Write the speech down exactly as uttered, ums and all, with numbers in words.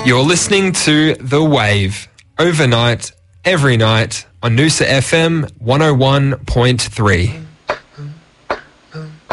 You're listening to The Wave, overnight, every night, on Noosa F M one oh one point three.